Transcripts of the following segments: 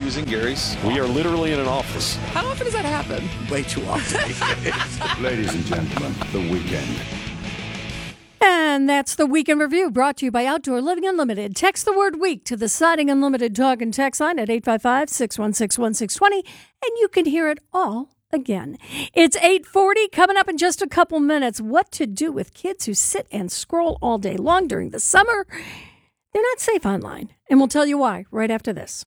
is in Gary's. We are literally in an office. How often does that happen? Way too often. Ladies and gentlemen, The Weekend. And that's the Weekend Review, brought to you by Outdoor Living Unlimited. Text the word week to the Siding Unlimited talk and text line at 855-616-1620, and you can hear it all again. It's 8:40, coming up in just a couple minutes. What to do with kids who sit and scroll all day long during the summer. They're not safe online, and we'll tell you why right after this.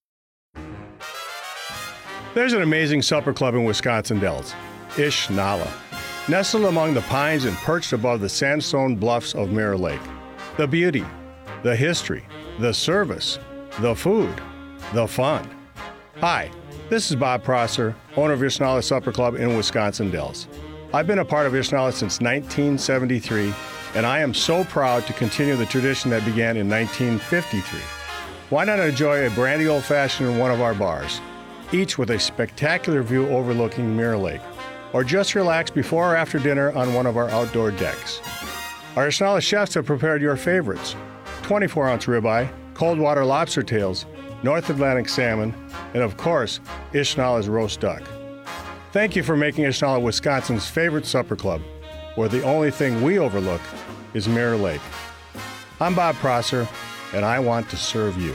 There's an amazing supper club in Wisconsin Dells, Ish Nala. Nestled among the pines and perched above the sandstone bluffs of Mirror Lake. The beauty, the history, the service, the food, the fun. Hi, this is Bob Prosser, owner of Ishnala Supper Club in Wisconsin Dells. I've been a part of Ishnala since 1973, and I am so proud to continue the tradition that began in 1953. Why not enjoy a brandy old-fashioned in one of our bars, each with a spectacular view overlooking Mirror Lake? Or just relax before or after dinner on one of our outdoor decks. Our Ishnala chefs have prepared your favorites: 24-ounce ribeye, cold water lobster tails, North Atlantic salmon, and of course, Ishnala's roast duck. Thank you for making Ishnala Wisconsin's favorite supper club, where the only thing we overlook is Mirror Lake. I'm Bob Prosser, and I want to serve you.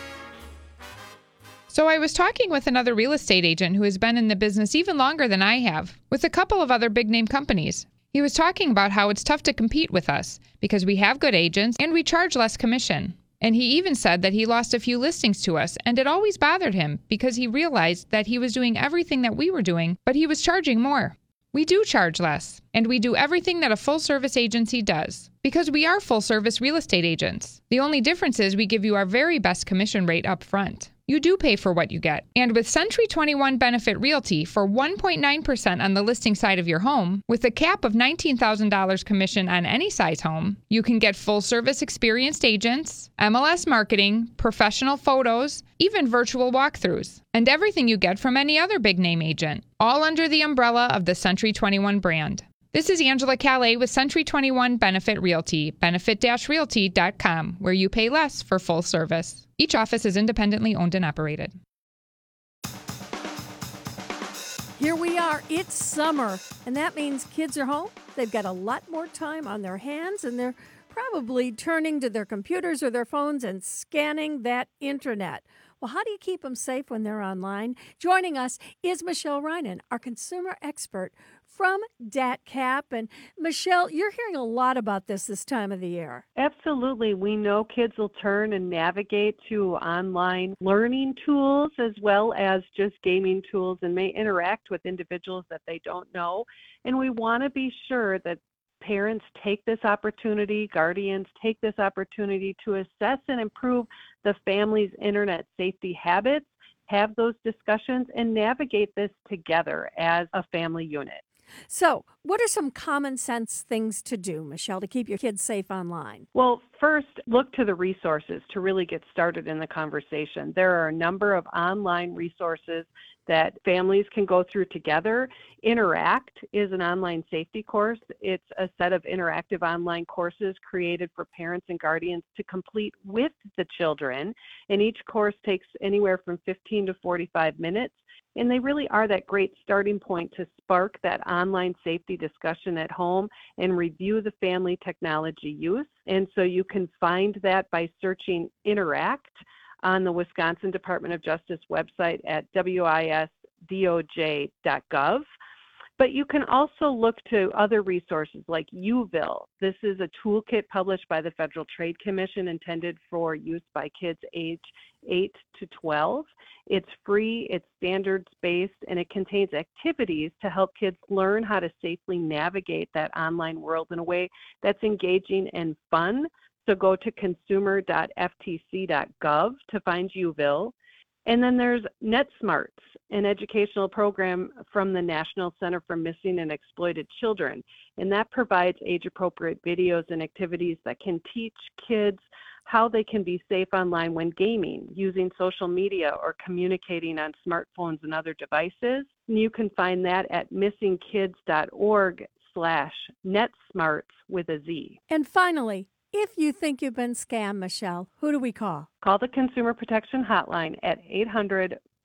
So I was talking with another real estate agent who has been in the business even longer than I have, with a couple of other big-name companies. He was talking about how it's tough to compete with us because we have good agents and we charge less commission. And he even said that he lost a few listings to us, and it always bothered him because he realized that he was doing everything that we were doing, but he was charging more. We do charge less, and we do everything that a full-service agency does, because we are full-service real estate agents. The only difference is we give you our very best commission rate up front. You do pay for what you get. And with Century 21 Benefit Realty for 1.9% on the listing side of your home, with a cap of $19,000 commission on any size home, you can get full-service experienced agents, MLS marketing, professional photos, even virtual walkthroughs, and everything you get from any other big-name agent, all under the umbrella of the Century 21 brand. This is Angela Calais with Century 21 Benefit Realty, benefit-realty.com, where you pay less for full service. Each office is independently owned and operated. Here we are. It's summer, and that means kids are home. They've got a lot more time on their hands, and they're probably turning to their computers or their phones and scanning that internet. Well, how do you keep them safe when they're online? Joining us is Michelle Reinen, our consumer expert from DATCap. And Michelle, you're hearing a lot about this time of the year. Absolutely. We know kids will turn and navigate to online learning tools as well as just gaming tools, and may interact with individuals that they don't know. And we want to be sure that parents take this opportunity, guardians take this opportunity to assess and improve the family's internet safety habits, have those discussions, and navigate this together as a family unit. So, what are some common sense things to do, Michelle, to keep your kids safe online? Well, first, look to the resources to really get started in the conversation. There are a number of online resources that families can go through together. Interact is an online safety course. It's a set of interactive online courses created for parents and guardians to complete with the children. And each course takes anywhere from 15 to 45 minutes. And they really are that great starting point to spark that online safety discussion at home and review the family technology use. And so you can find that by searching Interact on the Wisconsin Department of Justice website at wisdoj.gov. But you can also look to other resources like UVille. This is a toolkit published by the Federal Trade Commission intended for use by kids age 8 to 12. It's free, it's standards-based, and it contains activities to help kids learn how to safely navigate that online world in a way that's engaging and fun. So go to consumer.ftc.gov to find UVille. And then there's NetSmarts, an educational program from the National Center for Missing and Exploited Children. And that provides age-appropriate videos and activities that can teach kids how they can be safe online when gaming, using social media or communicating on smartphones and other devices. And you can find that at missingkids.org/netsmarts with a Z. And finally, if you think you've been scammed, Michelle, who do we call? Call the Consumer Protection Hotline at